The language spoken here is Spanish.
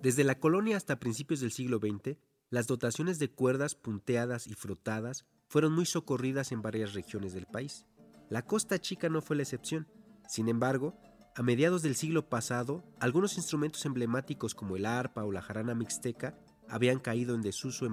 Desde la colonia hasta principios del siglo XX, las dotaciones de cuerdas punteadas y frotadas fueron muy socorridas en varias regiones del país. La Costa Chica no fue la excepción. Sin embargo, a mediados del siglo pasado, algunos instrumentos emblemáticos como el arpa o la jarana mixteca habían caído en desuso